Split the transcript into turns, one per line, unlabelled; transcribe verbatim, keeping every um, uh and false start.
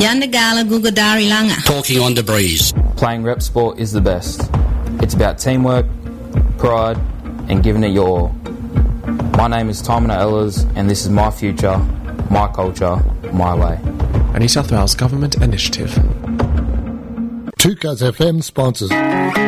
Yandagala Gugadari Langa.
Talking on the breeze.
Playing rep sport is the best. It's about teamwork, pride, and giving it your all. My name is Tymon Ehlers, and this is my future, my culture, my way.
A New South Wales Government initiative.
two Cuz F M sponsors.